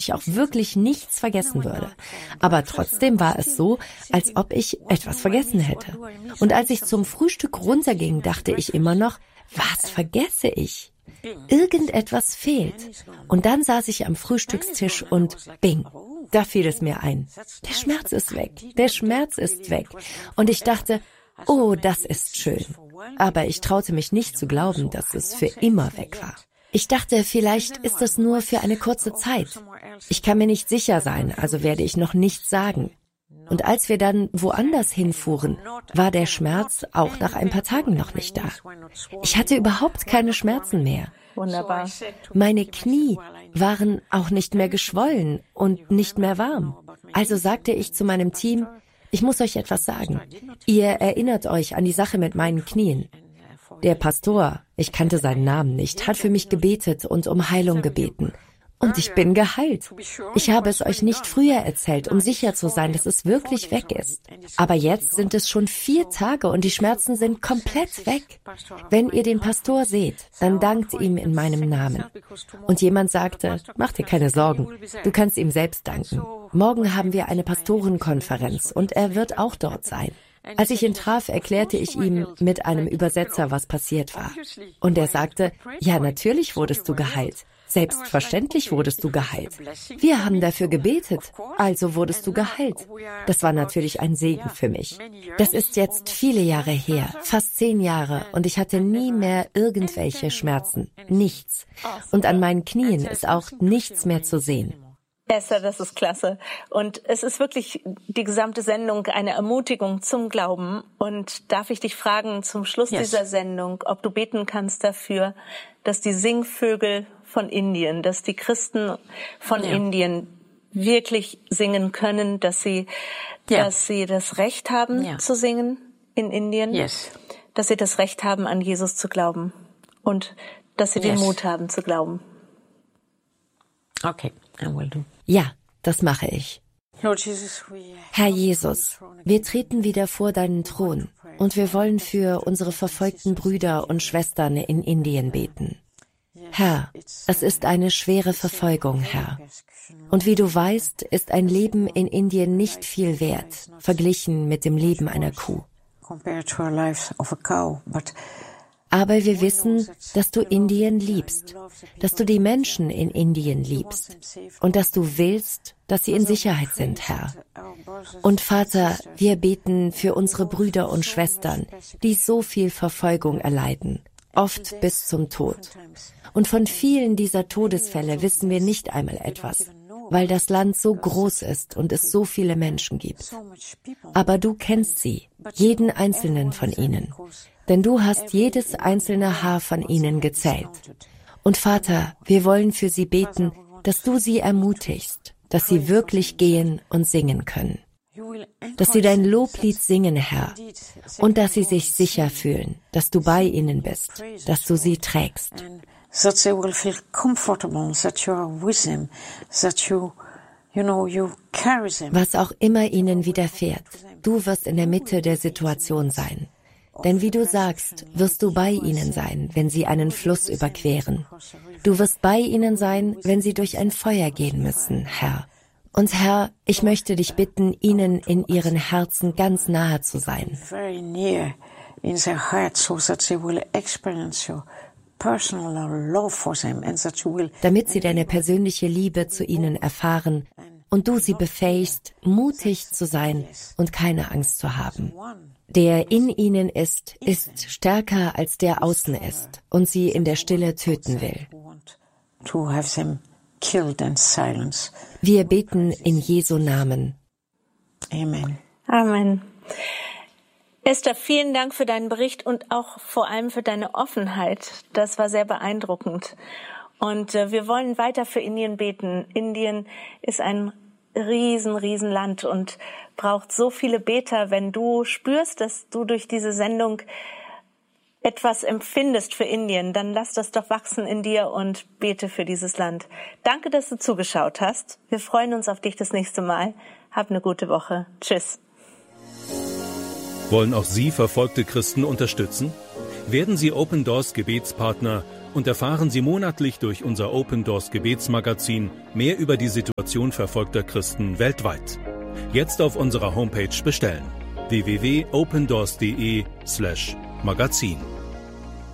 ich auch wirklich nichts vergessen würde. Aber trotzdem war es so, als ob ich etwas vergessen hätte. Und als ich zum Frühstück runterging, dachte ich immer noch, was vergesse ich? Irgendetwas fehlt. Und dann saß ich am Frühstückstisch und bing, da fiel es mir ein. Der Schmerz ist weg. Der Schmerz ist weg. Und ich dachte, oh, das ist schön. Aber ich traute mich nicht zu glauben, dass es für immer weg war. Ich dachte, vielleicht ist es nur für eine kurze Zeit. Ich kann mir nicht sicher sein, also werde ich noch nichts sagen. Und als wir dann woanders hinfuhren, war der Schmerz auch nach ein paar Tagen noch nicht da. Ich hatte überhaupt keine Schmerzen mehr. Wunderbar. Meine Knie waren auch nicht mehr geschwollen und nicht mehr warm. Also sagte ich zu meinem Team, ich muss euch etwas sagen. Ihr erinnert euch an die Sache mit meinen Knien. Der Pastor, ich kannte seinen Namen nicht, hat für mich gebetet und um Heilung gebeten. Und ich bin geheilt. Ich habe es euch nicht früher erzählt, um sicher zu sein, dass es wirklich weg ist. Aber jetzt sind es schon 4 Tage und die Schmerzen sind komplett weg. Wenn ihr den Pastor seht, dann dankt ihm in meinem Namen. Und jemand sagte, mach dir keine Sorgen, du kannst ihm selbst danken. Morgen haben wir eine Pastorenkonferenz und er wird auch dort sein. Als ich ihn traf, erklärte ich ihm mit einem Übersetzer, was passiert war. Und er sagte, ja, natürlich wurdest du geheilt. Selbstverständlich wurdest du geheilt. Wir haben dafür gebetet, also wurdest du geheilt. Das war natürlich ein Segen für mich. Das ist jetzt viele Jahre her, fast 10 Jahre, und ich hatte nie mehr irgendwelche Schmerzen. Nichts. Und an meinen Knien ist auch nichts mehr zu sehen. Esther, das ist klasse. Und es ist wirklich die gesamte Sendung eine Ermutigung zum Glauben. Und darf ich dich fragen zum Schluss dieser Sendung, ob du beten kannst dafür, dass die Singvögel von Indien, dass die Christen von Indien wirklich singen können, dass sie das Recht haben zu singen in Indien, dass sie das Recht haben, an Jesus zu glauben und dass sie den Mut haben zu glauben. Okay, I will do. Ja, das mache ich. Herr Jesus, wir treten wieder vor deinen Thron und wir wollen für unsere verfolgten Brüder und Schwestern in Indien beten. Herr, es ist eine schwere Verfolgung, Herr. Und wie du weißt, ist ein Leben in Indien nicht viel wert, verglichen mit dem Leben einer Kuh. Aber wir wissen, dass du Indien liebst, dass du die Menschen in Indien liebst und dass du willst, dass sie in Sicherheit sind, Herr. Und Vater, wir beten für unsere Brüder und Schwestern, die so viel Verfolgung erleiden, oft bis zum Tod. Und von vielen dieser Todesfälle wissen wir nicht einmal etwas, weil das Land so groß ist und es so viele Menschen gibt. Aber du kennst sie, jeden einzelnen von ihnen, denn du hast jedes einzelne Haar von ihnen gezählt. Und Vater, wir wollen für sie beten, dass du sie ermutigst, dass sie wirklich gehen und singen können. Dass sie dein Loblied singen, Herr, und dass sie sich sicher fühlen, dass du bei ihnen bist, dass du sie trägst. That they will feel comfortable, that you are with them, that you carry them. Was auch immer ihnen widerfährt, du wirst in der Mitte der Situation sein. Denn wie du sagst, wirst du bei ihnen sein, wenn sie einen Fluss überqueren. Du wirst bei ihnen sein, wenn sie durch ein Feuer gehen müssen, Herr. Und Herr, ich möchte dich bitten, ihnen in ihren Herzen ganz nahe zu sein. Very near in their hearts, so that they will experience you. Damit sie deine persönliche Liebe zu ihnen erfahren und du sie befähigst, mutig zu sein und keine Angst zu haben. Der in ihnen ist stärker als der außen ist und sie in der Stille töten will. Wir beten in Jesu Namen. Amen. Amen. Esther, vielen Dank für deinen Bericht und auch vor allem für deine Offenheit. Das war sehr beeindruckend. Und wir wollen weiter für Indien beten. Indien ist ein riesen Land und braucht so viele Beter. Wenn du spürst, dass du durch diese Sendung etwas empfindest für Indien, dann lass das doch wachsen in dir und bete für dieses Land. Danke, dass du zugeschaut hast. Wir freuen uns auf dich das nächste Mal. Hab eine gute Woche. Tschüss. Wollen auch Sie verfolgte Christen unterstützen? Werden Sie Open Doors Gebetspartner und erfahren Sie monatlich durch unser Open Doors Gebetsmagazin mehr über die Situation verfolgter Christen weltweit. Jetzt auf unserer Homepage bestellen: www.opendoors.de/magazin.